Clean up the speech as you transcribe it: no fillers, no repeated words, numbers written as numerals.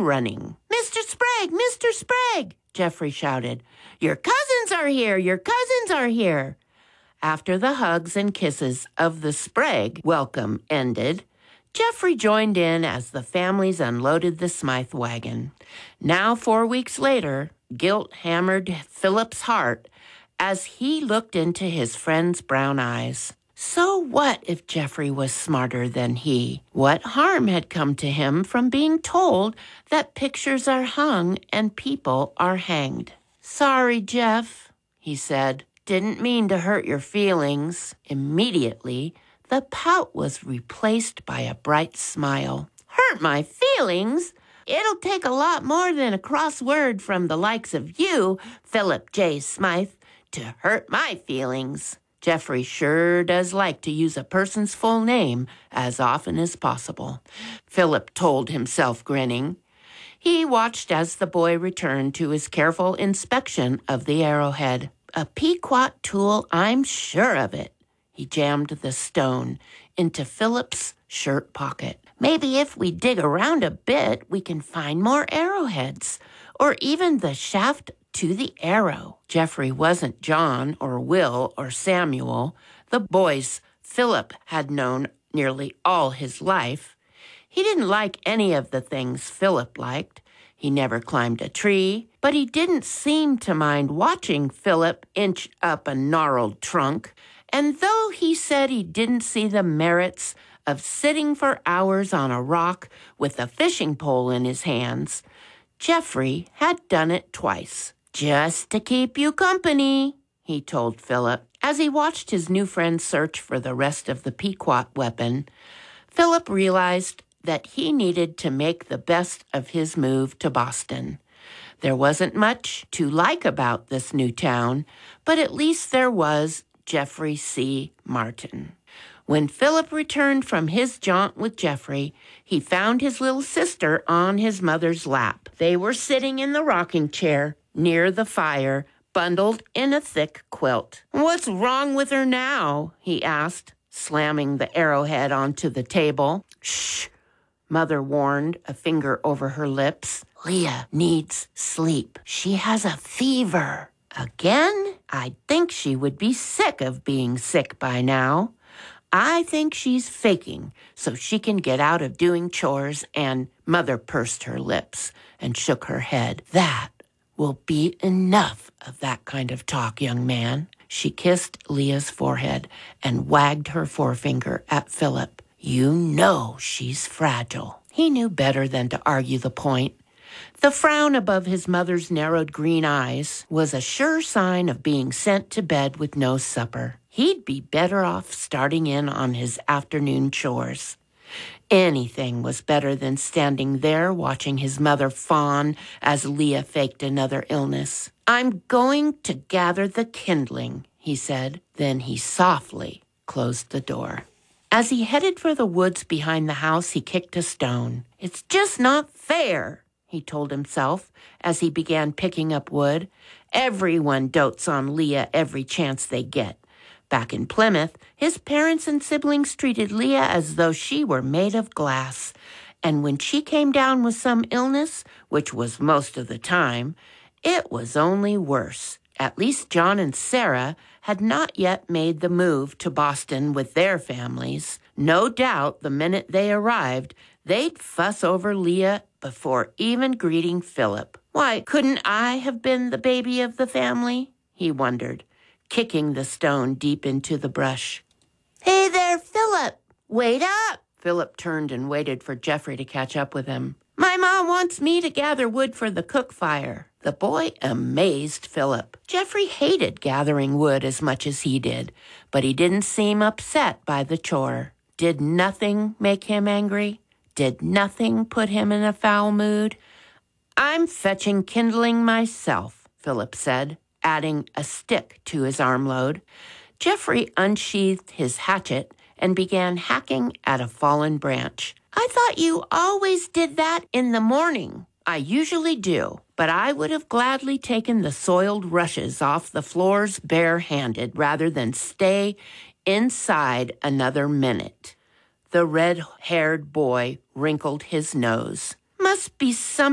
running. "Mr. Sprague! Mr. Sprague!" Geoffrey shouted. "Your cousins are here! Your cousins are here!" After the hugs and kisses of the Sprague welcome ended, Geoffrey joined in as the families unloaded the Smythe wagon. Now, 4 weeks later, guilt hammered Philip's heart as he looked into his friend's brown eyes. So what if Geoffrey was smarter than he? What harm had come to him from being told that pictures are hung and people are hanged? "Sorry, Jeff," he said. "Didn't mean to hurt your feelings." Immediately, the pout was replaced by a bright smile. "Hurt my feelings? It'll take a lot more than a cross word from the likes of you, Philip J. Smythe, to hurt my feelings." Geoffrey sure does like to use a person's full name as often as possible, Philip told himself, grinning. He watched as the boy returned to his careful inspection of the arrowhead. "A Pequot tool, I'm sure of it." He jammed the stone into Philip's shirt pocket. "Maybe if we dig around a bit, we can find more arrowheads, or even the shaft to the arrow." Geoffrey wasn't John or Will or Samuel, the boys Philip had known nearly all his life. He didn't like any of the things Philip liked. He never climbed a tree, but he didn't seem to mind watching Philip inch up a gnarled trunk. And though he said he didn't see the merits of sitting for hours on a rock with a fishing pole in his hands, Geoffrey had done it twice. "Just to keep you company," he told Philip. As he watched his new friend search for the rest of the Pequot weapon, Philip realized that he needed to make the best of his move to Boston. There wasn't much to like about this new town, but at least there was Geoffrey C. Martin. When Philip returned from his jaunt with Geoffrey, he found his little sister on his mother's lap. They were sitting in the rocking chair near the fire, bundled in a thick quilt. "What's wrong with her now?" he asked, slamming the arrowhead onto the table. "Shh," Mother warned, a finger over her lips. "Leah needs sleep. She has a fever." "Again? I'd think she would be sick of being sick by now. I think she's faking so she can get out of doing chores," and Mother pursed her lips and shook her head. "That will be enough of that kind of talk, young man." She kissed Leah's forehead and wagged her forefinger at Philip. "You know she's fragile." He knew better than to argue the point. The frown above his mother's narrowed green eyes was a sure sign of being sent to bed with no supper. He'd be better off starting in on his afternoon chores. Anything was better than standing there watching his mother fawn as Leah faked another illness. "I'm going to gather the kindling," he said. Then he softly closed the door. As he headed for the woods behind the house, he kicked a stone. "It's just not fair," he told himself as he began picking up wood. "Everyone dotes on Leah every chance they get. Back in Plymouth, his parents and siblings treated Leah as though she were made of glass. And when she came down with some illness, which was most of the time, it was only worse. At least John and Sarah had not yet made the move to Boston with their families. No doubt the minute they arrived, they'd fuss over Leah before even greeting Philip. Why, couldn't I have been the baby of the family? He wondered, kicking the stone deep into the brush. "Hey there, Philip! Wait up!" Philip turned and waited for Geoffrey to catch up with him. "My mom wants me to gather wood for the cook fire." The boy amazed Philip. Geoffrey hated gathering wood as much as he did, but he didn't seem upset by the chore. Did nothing make him angry? Did nothing put him in a foul mood? "I'm fetching kindling myself," Philip said, adding a stick to his armload. Geoffrey unsheathed his hatchet and began hacking at a fallen branch. "I thought you always did that in the morning." "I usually do, but I would have gladly taken the soiled rushes off the floors bare-handed rather than stay inside another minute." The red-haired boy wrinkled his nose. "Must be some